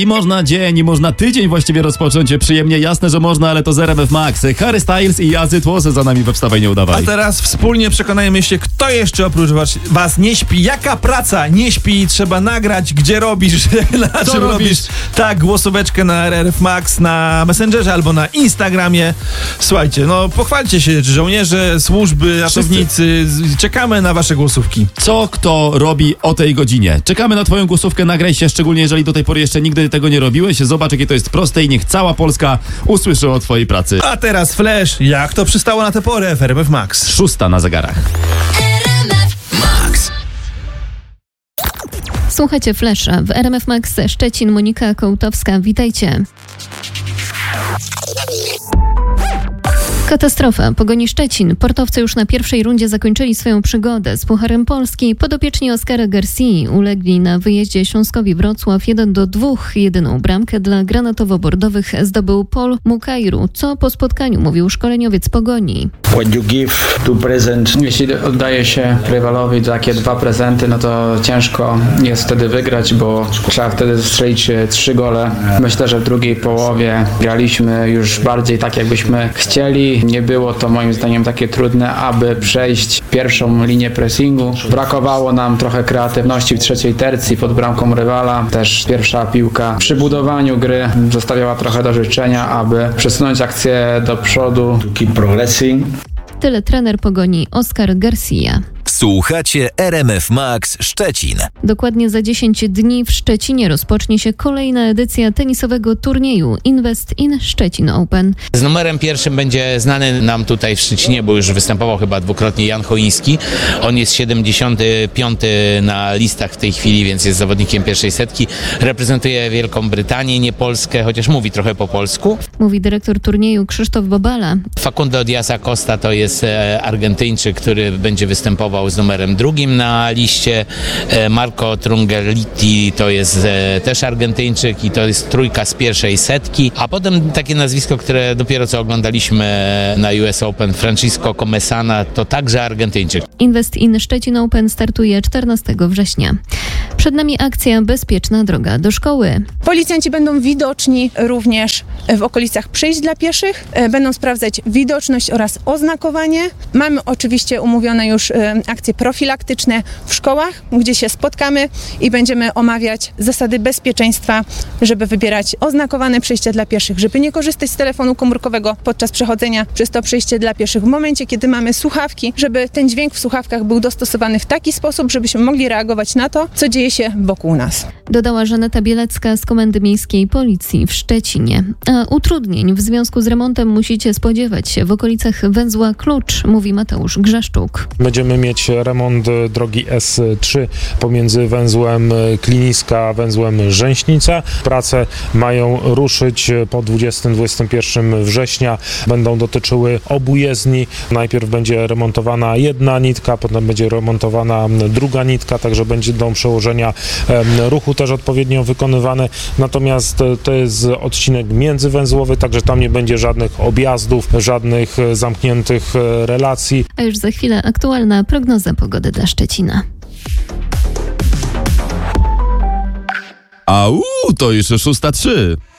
I można dzień, i można tydzień właściwie rozpocząć przyjemnie. Jasne, że można, ale to z RMF Max. Harry Styles i Azy Tłosy za nami we Wstawaj Nie Udawaj. A teraz wspólnie przekonajmy się, kto jeszcze oprócz was nie śpi. Jaka praca nie śpi? Trzeba nagrać, gdzie robisz, na czym robisz. Tak, głosóweczkę na RMF Max, na Messengerze albo na Instagramie. Słuchajcie, no pochwalcie się, żołnierze, służby, ratownicy. Czekamy na wasze głosówki. Co kto robi o tej godzinie? Czekamy na twoją głosówkę, nagraj się, szczególnie jeżeli do tej pory jeszcze nigdy tego nie robiłeś. Zobacz, jakie to jest proste i niech cała Polska usłyszy o twojej pracy. A teraz Flash, jak to przystało na tę porę w RMF Max. 6 na zegarach. Słuchajcie Flasha w RMF Max Szczecin, Monika Kołtowska, witajcie. Katastrofa. Pogoni Szczecin. Portowcy już na pierwszej rundzie zakończyli swoją przygodę z Pucharem Polski. Podopieczni Oskara Garcii ulegli na wyjeździe Śląskowi Wrocław 1-2. Jedyną bramkę dla granatowo-bordowych zdobył Paul Mukairu, co po spotkaniu mówił szkoleniowiec Pogoni. Jeśli oddaje się rywalowi takie 2 prezenty, no to ciężko jest wtedy wygrać, bo trzeba wtedy strzelić 3 gole. Myślę, że w drugiej połowie graliśmy już bardziej tak, jakbyśmy chcieli. Nie było to moim zdaniem takie trudne, aby przejść pierwszą linię pressingu. Brakowało nam trochę kreatywności w trzeciej tercji pod bramką rywala. Też pierwsza piłka przy budowaniu gry zostawiała trochę do życzenia, aby przesunąć akcję do przodu. Tyle trener Pogoni Oskar Garcia. Słuchacie RMF Max Szczecin. Dokładnie za 10 dni w Szczecinie rozpocznie się kolejna edycja tenisowego turnieju Invest in Szczecin Open. Z numerem pierwszym będzie znany nam tutaj w Szczecinie, bo już występował chyba dwukrotnie, Jan Choiński. On jest 75. na listach w tej chwili, więc jest zawodnikiem pierwszej setki. Reprezentuje Wielką Brytanię, nie Polskę, chociaż mówi trochę po polsku. Mówi dyrektor turnieju Krzysztof Bobala. Facundo Diaz Acosta to jest Argentyńczyk, który będzie występował z numerem drugim na liście. Marco Trungelliti to jest też Argentyńczyk i to jest trójka z pierwszej setki. A potem takie nazwisko, które dopiero co oglądaliśmy na US Open, Francisco Comesana, to także Argentyńczyk. Invest in Szczecin Open startuje 14 września. Przed nami akcja Bezpieczna droga do szkoły. Policjanci będą widoczni również w okolicach przejść dla pieszych. Będą sprawdzać widoczność oraz oznakowanie. Mamy oczywiście umówione już akcje profilaktyczne w szkołach, gdzie się spotkamy i będziemy omawiać zasady bezpieczeństwa, żeby wybierać oznakowane przejścia dla pieszych, żeby nie korzystać z telefonu komórkowego podczas przechodzenia przez to przejście dla pieszych. W momencie, kiedy mamy słuchawki, żeby ten dźwięk w słuchawkach był dostosowany w taki sposób, żebyśmy mogli reagować na to, co dzieje się wokół nas. Dodała Żaneta Bielecka z Komendy Miejskiej Policji w Szczecinie. A utrudnień w związku z remontem musicie spodziewać się w okolicach węzła Klucz, mówi Mateusz Grzeszczuk. Będziemy mieć remont drogi S3 pomiędzy węzłem Kliniska a węzłem Rzęśnica. Prace mają ruszyć po 20-21 września. Będą dotyczyły obu jezdni. Najpierw będzie remontowana jedna nitka, potem będzie remontowana druga nitka, także będą przełożenia ruchu też odpowiednio wykonywane. Natomiast to jest odcinek międzywęzłowy, także tam nie będzie żadnych objazdów, żadnych zamkniętych relacji. A już za chwilę aktualna prognoza pogody dla Szczecina. Au, to już 6:03.